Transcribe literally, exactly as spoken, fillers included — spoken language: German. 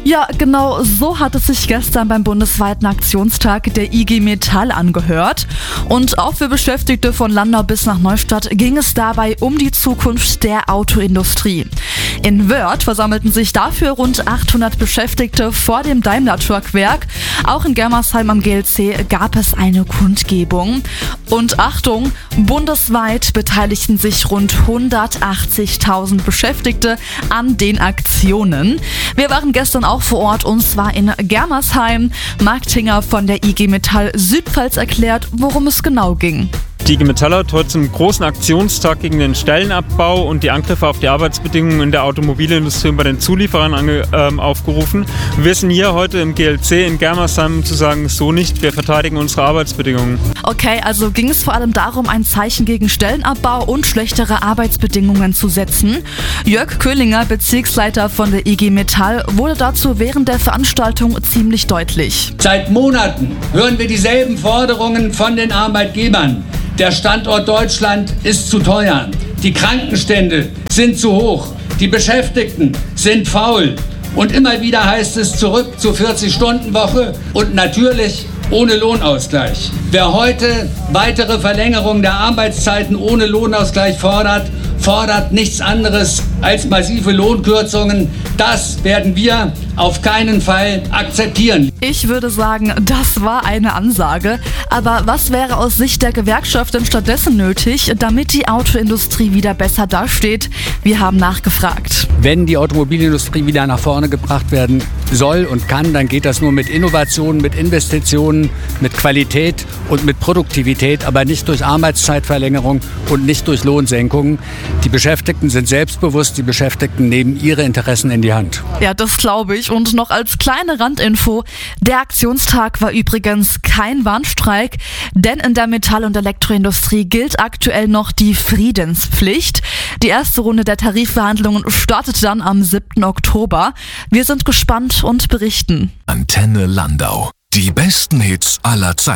Ja, genau so hat es sich gestern beim bundesweiten Aktionstag der I G Metall angehört. Und auch für Beschäftigte von Landau bis nach Neustadt ging es dabei um die Zukunft der Autoindustrie. In Wörth versammelten sich dafür rund achthundert Beschäftigte vor dem Daimler-Truck-Werk. Auch in Germersheim am G L C gab es eine Kundgebung. Und Achtung, bundesweit beteiligten sich rund hundertachtzigtausend Beschäftigte an den Aktionen. Wir waren gestern auch vor Ort und zwar in Germersheim. Marc Tinger von der I G Metall Südpfalz erklärt, worum es genau ging. Die I G Metall hat heute zum großen Aktionstag gegen den Stellenabbau und die Angriffe auf die Arbeitsbedingungen in der Automobilindustrie und bei den Zulieferern ange, ähm, aufgerufen. Wir sind hier heute im G L C in Germersheim, um zu sagen, so nicht, wir verteidigen unsere Arbeitsbedingungen. Okay, also ging es vor allem darum, ein Zeichen gegen Stellenabbau und schlechtere Arbeitsbedingungen zu setzen. Jörg Köhlinger, Bezirksleiter von der I G Metall, wurde dazu während der Veranstaltung ziemlich deutlich. Seit Monaten hören wir dieselben Forderungen von den Arbeitgebern. Der Standort Deutschland ist zu teuer. Die Krankenstände sind zu hoch. Die Beschäftigten sind faul. Und immer wieder heißt es zurück zur vierzig-Stunden-Woche und natürlich ohne Lohnausgleich. Wer heute weitere Verlängerung der Arbeitszeiten ohne Lohnausgleich fordert, fordert nichts anderes als massive Lohnkürzungen. Das werden wir auf keinen Fall akzeptieren. Ich würde sagen, das war eine Ansage. Aber was wäre aus Sicht der Gewerkschaften stattdessen nötig, damit die Autoindustrie wieder besser dasteht? Wir haben nachgefragt. Wenn die Automobilindustrie wieder nach vorne gebracht werden soll und kann, dann geht das nur mit Innovationen, mit Investitionen, mit Qualität und mit Produktivität, aber nicht durch Arbeitszeitverlängerung und nicht durch Lohnsenkungen. Die Beschäftigten sind selbstbewusst, die Beschäftigten nehmen ihre Interessen in die Hand. Ja, das glaube ich. Und noch als kleine Randinfo, der Aktionstag war übrigens kein Warnstreik, denn in der Metall- und Elektroindustrie gilt aktuell noch die Friedenspflicht. Die erste Runde der Tarifverhandlungen startet dann am siebten Oktober. Wir sind gespannt und berichten. Antenne Landau. Die besten Hits aller Zeiten.